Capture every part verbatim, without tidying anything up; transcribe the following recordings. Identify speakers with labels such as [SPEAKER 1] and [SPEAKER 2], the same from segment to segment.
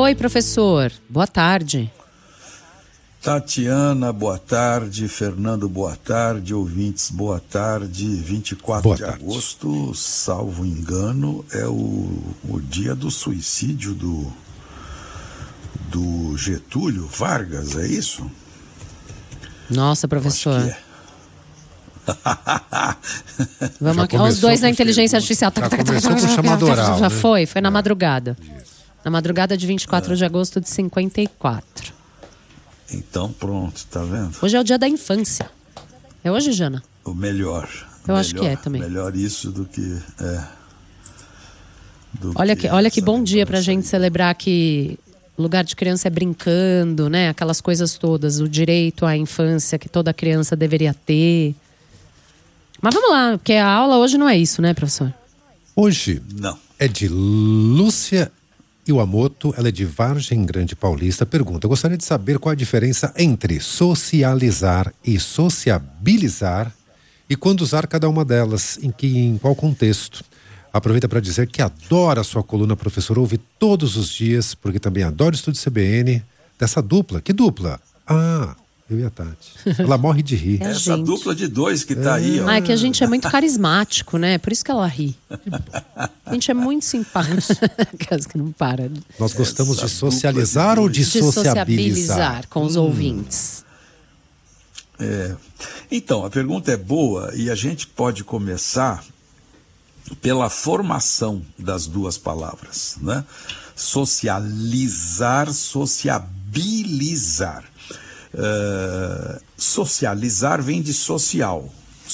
[SPEAKER 1] Oi, professor. Boa tarde.
[SPEAKER 2] Tatiana, boa tarde. Fernando, boa tarde. Ouvintes, boa tarde. vinte e quatro de agosto, salvo engano, é o, o dia do suicídio do, do Getúlio Vargas, é isso?
[SPEAKER 1] Nossa, professor.
[SPEAKER 2] Acho que é.
[SPEAKER 1] Vamos aqui, os dois na inteligência artificial.
[SPEAKER 3] Já começou com o chamado oral,
[SPEAKER 1] Já
[SPEAKER 3] né?
[SPEAKER 1] foi, foi na madrugada.
[SPEAKER 3] Isso.
[SPEAKER 1] Na madrugada de vinte e quatro de agosto de cinquenta e quatro.
[SPEAKER 2] Então pronto, tá vendo?
[SPEAKER 1] Hoje é o dia da infância. É hoje, Jana?
[SPEAKER 2] O melhor.
[SPEAKER 1] Eu
[SPEAKER 2] melhor,
[SPEAKER 1] acho que é também.
[SPEAKER 2] Melhor isso do que... É, do
[SPEAKER 1] olha que, olha que bom dia pra gente
[SPEAKER 2] aí.
[SPEAKER 1] celebrar que lugar de criança é brincando, né? Aquelas coisas todas, o direito à infância que toda criança deveria ter. Mas vamos lá, porque a aula hoje não é isso, né, professor?
[SPEAKER 3] Hoje
[SPEAKER 2] Não.
[SPEAKER 3] é de Lúcia Iwamoto, ela é de Vargem Grande Paulista. Pergunta: eu gostaria de saber qual a diferença entre socializar e sociabilizar e quando usar cada uma delas, em, que, em qual contexto. Aproveita para dizer que adora a sua coluna, professor, ouve todos os dias, porque também adora o Estúdio C B N, dessa dupla. Que dupla? Ah, eu e a Tati. Ela morre de rir.
[SPEAKER 1] É,
[SPEAKER 2] Essa
[SPEAKER 1] gente.
[SPEAKER 2] dupla de dois que tá
[SPEAKER 3] É.
[SPEAKER 2] aí, ó.
[SPEAKER 1] Ah, é que a gente é muito carismático, né? Por isso que ela ri. A gente é muito simpático. Aquelas que não para. De
[SPEAKER 3] Nós gostamos
[SPEAKER 2] Essa
[SPEAKER 3] de socializar
[SPEAKER 2] dupla
[SPEAKER 3] ou
[SPEAKER 2] de
[SPEAKER 3] de
[SPEAKER 1] sociabilizar
[SPEAKER 3] sociabilizar?
[SPEAKER 1] com os ouvintes.
[SPEAKER 2] É. Então, a pergunta é boa e a gente pode começar pela formação das duas palavras, né? Socializar, sociabilizar. Uh, socializar vem de social,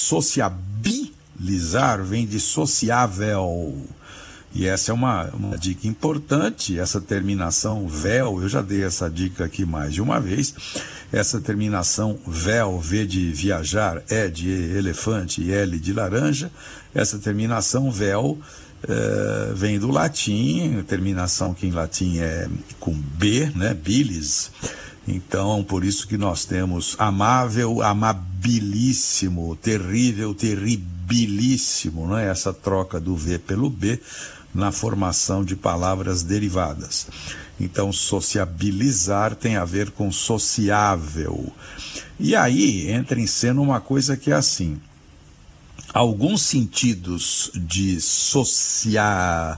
[SPEAKER 2] sociabilizar vem de sociável. E essa é uma, uma dica importante, essa terminação vel, eu já dei essa dica aqui mais de uma vez. Essa terminação vel, V de viajar, E de elefante e L de laranja, essa terminação vel uh, vem do latim, terminação que em latim é com B, né, bilis. Então, por isso que nós temos amável, amabilíssimo, terrível, terribilíssimo, não é? Essa troca do V pelo B na formação de palavras derivadas. Então, sociabilizar tem a ver com sociável. E aí entra em cena uma coisa que é assim: alguns sentidos de socializar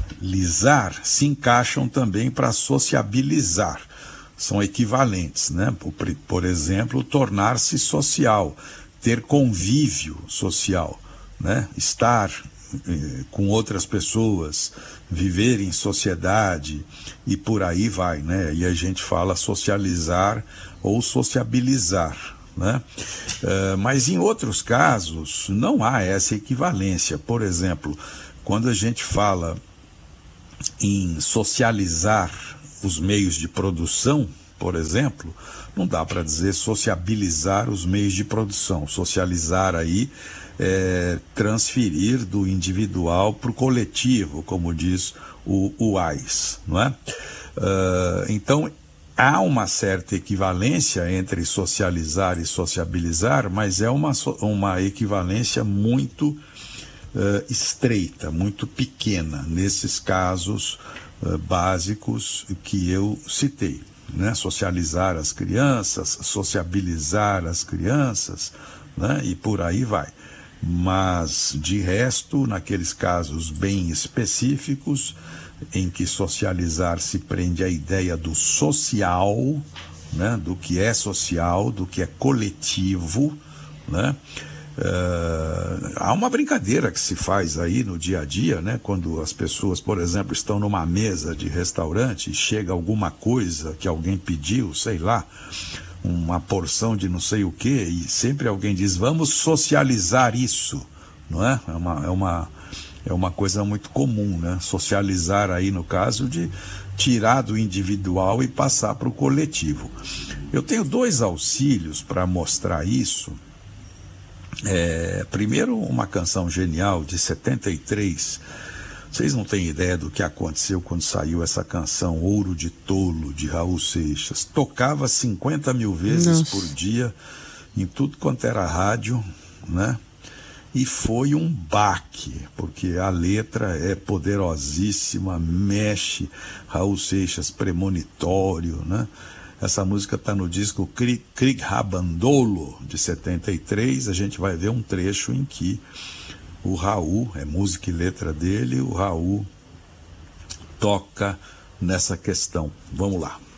[SPEAKER 2] se encaixam também para sociabilizar. São equivalentes, né? Por, por exemplo, tornar-se social, ter convívio social, né? Estar eh, com outras pessoas, viver em sociedade e por aí vai, né? E a gente fala socializar ou sociabilizar, né? Uh, mas em outros casos não há essa equivalência. Por exemplo, quando a gente fala em socializar os meios de produção, por exemplo, não dá para dizer sociabilizar os meios de produção. Socializar aí é transferir do individual para o coletivo, como diz o, o Wise, não é? Uh, então, há uma certa equivalência entre socializar e sociabilizar, mas é uma, uma equivalência muito uh, estreita, muito pequena, nesses casos uh, básicos que eu citei, né? Socializar as crianças, sociabilizar as crianças, né? E por aí vai. Mas, de resto, naqueles casos bem específicos, em que socializar se prende à ideia do social, né? Do que é social, do que é coletivo, né? Uh, há uma brincadeira que se faz aí no dia a dia, né? Quando as pessoas, por exemplo, estão numa mesa de restaurante e chega alguma coisa que alguém pediu, sei lá, uma porção de não sei o que, e sempre alguém diz, vamos socializar isso, não é? É uma, é uma, é uma coisa muito comum, né? Socializar aí no caso de tirar do individual e passar para o coletivo. Eu tenho dois auxílios para mostrar isso. É, primeiro, uma canção genial de setenta e três. Vocês não têm ideia do que aconteceu quando saiu essa canção Ouro de Tolo, de Raul Seixas. Tocava cinquenta mil vezes Nossa. por dia, em tudo quanto era rádio, né? E foi um baque, porque a letra é poderosíssima, mexe, Raul Seixas, premonitório, né? Essa música está no disco Krieg Rabandolo, de setenta e três. A gente vai ver um trecho em que o Raul, é música e letra dele, o Raul toca nessa questão. Vamos lá.